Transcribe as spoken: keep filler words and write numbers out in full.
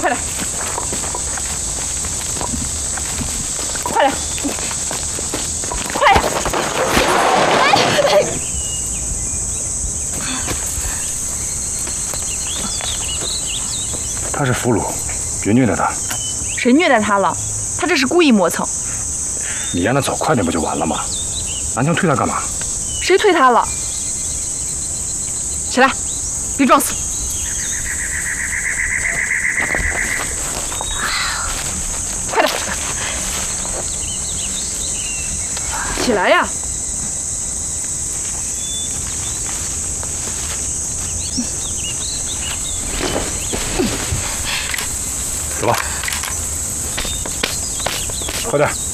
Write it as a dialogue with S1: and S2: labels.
S1: 快点，快点，快点！哎！
S2: 他是俘虏，别虐待他。
S1: 谁虐待他了？他这是故意磨蹭。
S2: 你让他走快点不就完了吗？拿枪推他干嘛？
S1: 谁推他了？起来，别装死！快点，起来呀！
S2: 走吧，快点。